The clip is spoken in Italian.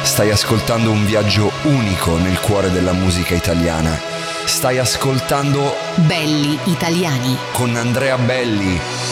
Stai ascoltando un viaggio unico nel cuore della musica italiana. Stai ascoltando Belli Italiani con Andrea Belli.